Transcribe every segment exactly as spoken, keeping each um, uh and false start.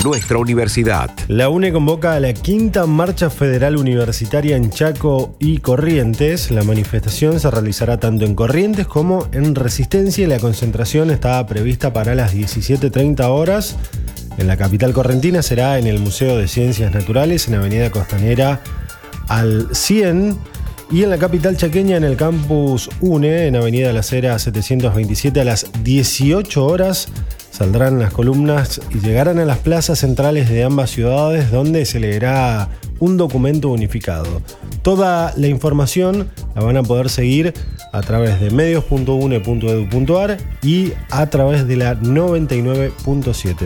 nuestra universidad. La UNE convoca a la quinta marcha federal universitaria en Chaco y Corrientes. La manifestación se realizará tanto en Corrientes como en Resistencia y la concentración está prevista para las diecisiete treinta horas. En la capital correntina será en el Museo de Ciencias Naturales, en Avenida Costanera al cien. Y en la capital chaqueña, en el campus UNE, en Avenida Las Heras setecientos veintisiete, a las dieciocho horas, saldrán las columnas y llegarán a las plazas centrales de ambas ciudades, donde se leerá un documento unificado. Toda la información la van a poder seguir a través de medios punto une punto edu punto ar y a través de la noventa y nueve punto siete.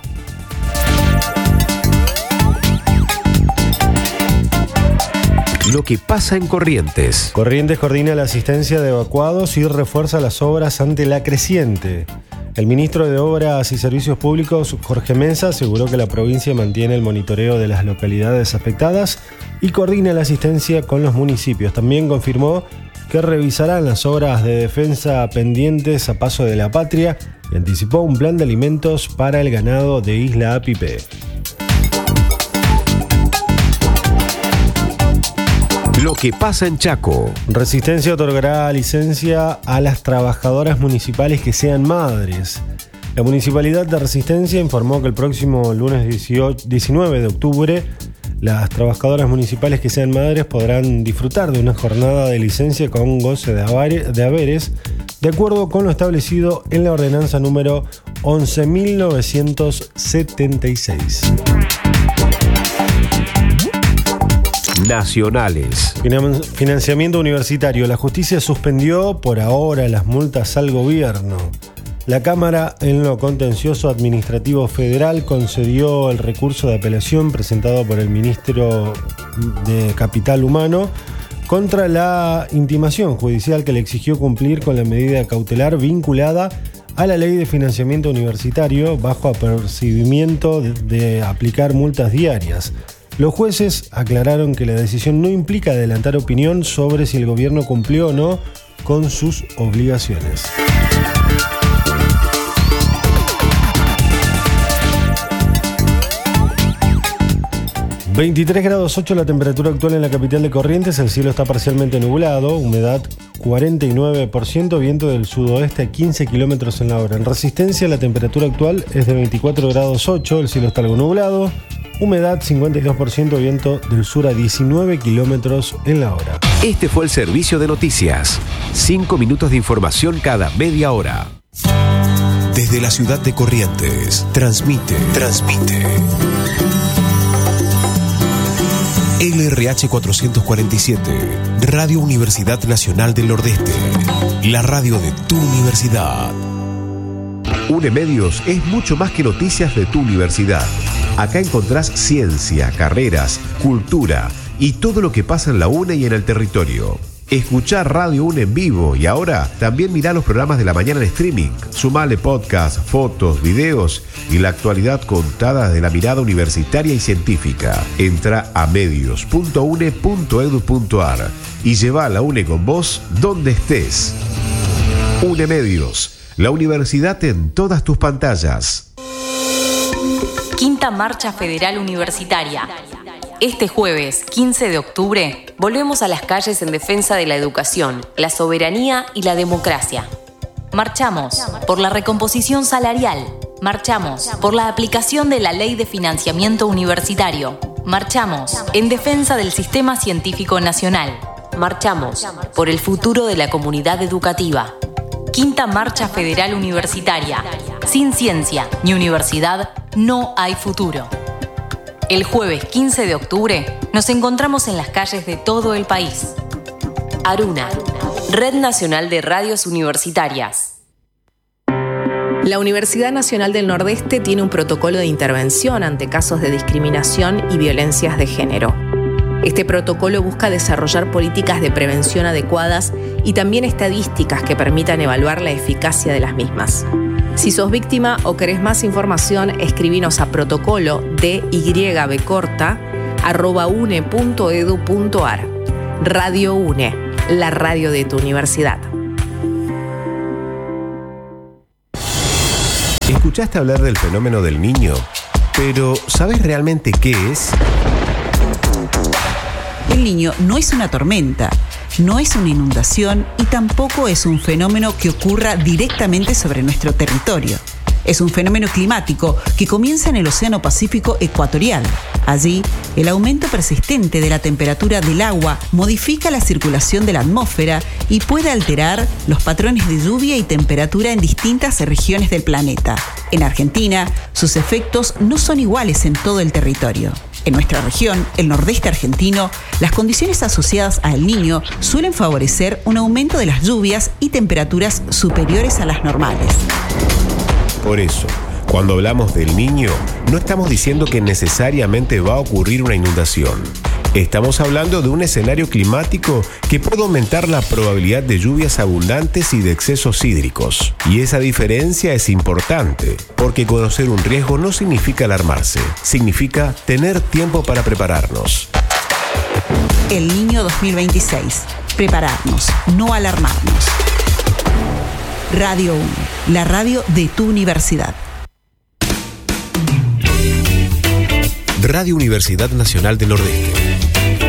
Lo que pasa en Corrientes. Corrientes coordina la asistencia de evacuados y refuerza las obras ante la creciente. El ministro de Obras y Servicios Públicos, Jorge Mesa, aseguró que la provincia mantiene el monitoreo de las localidades afectadas y coordina la asistencia con los municipios. También confirmó que revisarán las obras de defensa pendientes a Paso de la Patria y anticipó un plan de alimentos para el ganado de Isla Apipé. Lo que pasa en Chaco. Resistencia otorgará licencia a las trabajadoras municipales que sean madres. La Municipalidad de Resistencia informó que el próximo lunes diecinueve de octubre las trabajadoras municipales que sean madres podrán disfrutar de una jornada de licencia con goce de haberes, de acuerdo con lo establecido en la ordenanza número once mil novecientos setenta y seis. Nacionales. Financiamiento universitario. La justicia suspendió por ahora las multas al gobierno. La Cámara, en lo contencioso administrativo federal, concedió el recurso de apelación presentado por el ministro de Capital Humano contra la intimación judicial que le exigió cumplir con la medida cautelar vinculada a la ley de financiamiento universitario bajo apercibimiento de, de aplicar multas diarias. Los jueces aclararon que la decisión no implica adelantar opinión sobre si el gobierno cumplió o no con sus obligaciones. veintitrés grados ocho la temperatura actual en la capital de Corrientes, el cielo está parcialmente nublado, humedad cuarenta y nueve por ciento, viento del sudoeste a quince kilómetros en la hora. En Resistencia la temperatura actual es de veinticuatro grados ocho, el cielo está algo nublado, humedad cincuenta y dos por ciento, viento del sur a diecinueve kilómetros en la hora. Este fue el servicio de noticias. Cinco minutos de información cada media hora. Desde la ciudad de Corrientes, transmite, transmite. L R H cuatrocientos cuarenta y siete, Radio Universidad Nacional del Nordeste, la radio de tu universidad. UNE Medios es mucho más que noticias de tu universidad. Acá encontrás ciencia, carreras, cultura y todo lo que pasa en la UNE y en el territorio. Escuchá Radio UNE en vivo y ahora también mirá los programas de la mañana en streaming. Sumale podcast, fotos, videos y la actualidad contada desde la mirada universitaria y científica. Entra a medios punto une punto edu punto ar y lleva a la UNE con vos donde estés. UNE Medios, la universidad en todas tus pantallas. Quinta Marcha Federal Universitaria. Este jueves, quince de octubre, volvemos a las calles en defensa de la educación, la soberanía y la democracia. Marchamos por la recomposición salarial. Marchamos por la aplicación de la Ley de Financiamiento Universitario. Marchamos en defensa del Sistema Científico Nacional. Marchamos por el futuro de la comunidad educativa. Quinta Marcha Federal Universitaria. Sin ciencia ni universidad, no hay futuro. El jueves quince de octubre nos encontramos en las calles de todo el país. Aruna, Red Nacional de Radios Universitarias. La Universidad Nacional del Nordeste tiene un protocolo de intervención ante casos de discriminación y violencias de género. Este protocolo busca desarrollar políticas de prevención adecuadas y también estadísticas que permitan evaluar la eficacia de las mismas. Si sos víctima o querés más información, escribinos a protocolo de yb corta arroba une punto edu punto ar. Radio UNE, la radio de tu universidad. ¿Escuchaste hablar del fenómeno del niño? Pero, ¿sabes realmente qué es? El Niño no es una tormenta, no es una inundación y tampoco es un fenómeno que ocurra directamente sobre nuestro territorio. Es un fenómeno climático que comienza en el Océano Pacífico ecuatorial. Allí, el aumento persistente de la temperatura del agua modifica la circulación de la atmósfera y puede alterar los patrones de lluvia y temperatura en distintas regiones del planeta. En Argentina, sus efectos no son iguales en todo el territorio. En nuestra región, el nordeste argentino, las condiciones asociadas a El Niño suelen favorecer un aumento de las lluvias y temperaturas superiores a las normales. Por eso, cuando hablamos del Niño, no estamos diciendo que necesariamente va a ocurrir una inundación. Estamos hablando de un escenario climático que puede aumentar la probabilidad de lluvias abundantes y de excesos hídricos. Y esa diferencia es importante, porque conocer un riesgo no significa alarmarse, significa tener tiempo para prepararnos. El Niño dos mil veintiséis. Prepararnos, no alarmarnos. Radio uno, la radio de tu universidad. Radio Universidad Nacional del Nordeste.